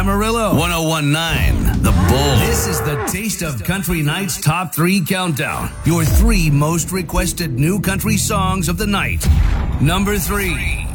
Amarillo. 1019 The Bull. This is the Taste of Country Night's Top 3 Countdown. Your 3 most requested new country songs of the night. Number 3.